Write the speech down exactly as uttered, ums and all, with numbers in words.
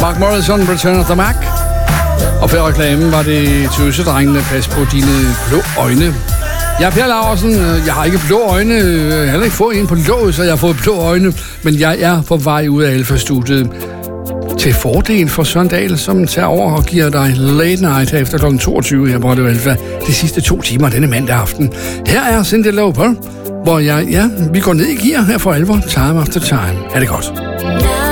Mark Morrison, Return of the Mac. Og før reklamen var det Tøsedrengene, pas på dine blå øjne. Jeg er Per Laursen. Jeg har ikke blå øjne. Jeg har heller ikke fået en på låget, så jeg har fået blå øjne. Men jeg er på vej ud af Alfa-studiet. Til fordel for Søren Dahl, som tager over og giver dig late night efter klokken toogtyve her på Radio Alfa. De sidste to timer denne mandag aften. Her er Cyndi Lauper, hvor jeg, ja, vi går ned i gear her for alvor. Time after time. Er det godt?